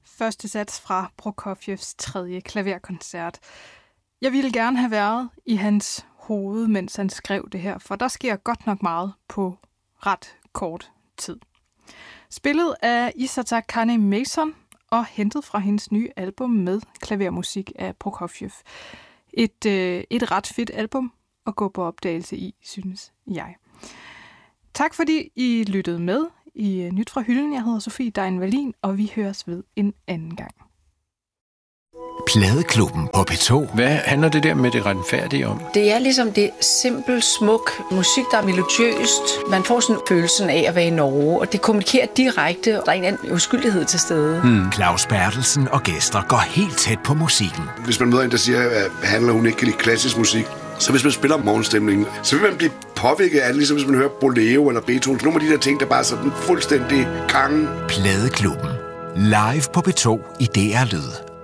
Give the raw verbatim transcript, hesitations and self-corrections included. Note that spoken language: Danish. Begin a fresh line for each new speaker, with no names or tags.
Første sats fra Prokofjevs tredje klaverkoncert. Jeg ville gerne have været i hans hoved, mens han skrev det her, for der sker godt nok meget på ret kort tid. Spillet af Isata Kane Mason og hentet fra hendes nye album med klavermusik af Prokofjev. Et, øh, et ret fedt album at gå på opdagelse i, synes jeg. Tak fordi I lyttede med i Nyt fra Hylden. Jeg hedder Sofie Dein Wallin, og vi høres ved en anden gang.
Pladeklubben på P to.
Hvad handler det der med det retfærdige om?
Det er ligesom det simpel, smuk musik, der er melodiøst. Man får sådan følelsen af at være i Norge, og det kommunikerer direkte. Der er en anden uskyldighed til stede.
Hmm. Claus Berthelsen og gæster går helt tæt på musikken.
Hvis man møder en, der siger, at handler hun ikke kan lide klassisk musik, så hvis man spiller morgenstemningen, så vil man blive påvirket af det, ligesom hvis man hører Bolero eller Beethoven. Nogle af de der ting, der bare er sådan fuldstændig kangen.
Pladeklubben. Live på P to i D R Lyd.